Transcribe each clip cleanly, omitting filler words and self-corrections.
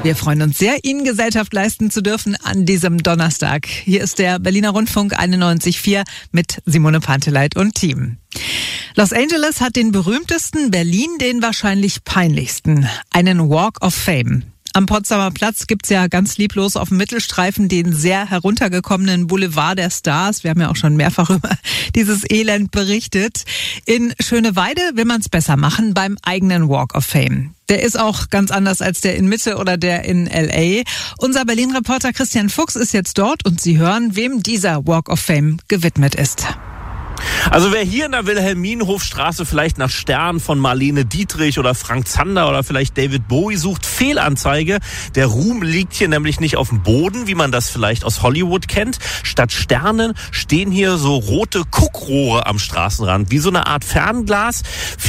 Wir freuen uns sehr, Ihnen Gesellschaft leisten zu dürfen an diesem Donnerstag. Hier ist der Berliner Rundfunk 91.4 mit Simone Panteleit und Team. Los Angeles hat den berühmtesten, Berlin den wahrscheinlich peinlichsten, einen Walk of Fame. Am Potsdamer Platz gibt's ja ganz lieblos auf dem Mittelstreifen den sehr heruntergekommenen Boulevard der Stars. Wir haben ja auch schon mehrfach über dieses Elend berichtet. In Schöneweide will man's besser machen beim eigenen Walk of Fame. Der ist auch ganz anders als der in Mitte oder der in L.A. Unser Berlin-Reporter Christian Fuchs ist jetzt dort und Sie hören, wem dieser Walk of Fame gewidmet ist. Also wer hier in der Wilhelminhofstraße vielleicht nach Sternen von Marlene Dietrich oder Frank Zander oder vielleicht David Bowie sucht, Fehlanzeige. Der Ruhm liegt hier nämlich nicht auf dem Boden, wie man das vielleicht aus Hollywood kennt. Statt Sternen stehen hier so rote Guckrohre am Straßenrand, wie so eine Art Fernglas.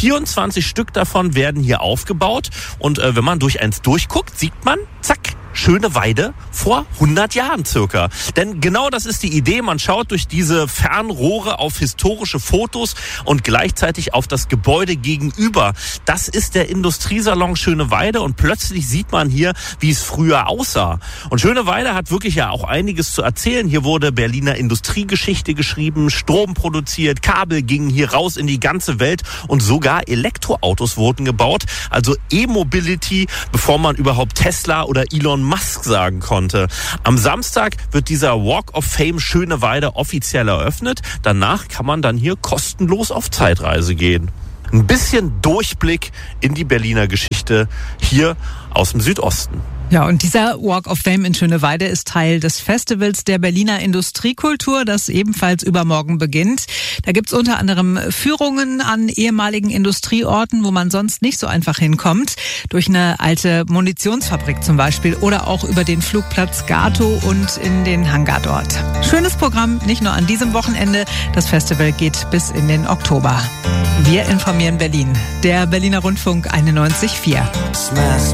24 Stück davon werden hier aufgebaut und wenn man durch eins durchguckt, sieht man, zack, Schöneweide vor 100 Jahren circa. Denn genau das ist die Idee. Man schaut durch diese Fernrohre auf historische Fotos und gleichzeitig auf das Gebäude gegenüber. Das ist der Industriesalon Schöneweide und plötzlich sieht man hier, wie es früher aussah. Und Schöneweide hat wirklich ja auch einiges zu erzählen. Hier wurde Berliner Industriegeschichte geschrieben, Strom produziert, Kabel gingen hier raus in die ganze Welt und sogar Elektroautos wurden gebaut. Also E-Mobility, bevor man überhaupt Tesla oder Elon Musk sagen konnte. Am Samstag wird dieser Walk of Fame Schöneweide offiziell eröffnet. Danach kann man dann hier kostenlos auf Zeitreise gehen. Ein bisschen Durchblick in die Berliner Geschichte hier aus dem Südosten. Ja, und dieser Walk of Fame in Schöneweide ist Teil des Festivals der Berliner Industriekultur, das ebenfalls übermorgen beginnt. Da gibt's unter anderem Führungen an ehemaligen Industrieorten, wo man sonst nicht so einfach hinkommt. Durch eine alte Munitionsfabrik zum Beispiel oder auch über den Flugplatz Gatow und in den Hangar dort. Schönes Programm, nicht nur an diesem Wochenende. Das Festival geht bis in den Oktober. Wir informieren Berlin. Der Berliner Rundfunk 91.4.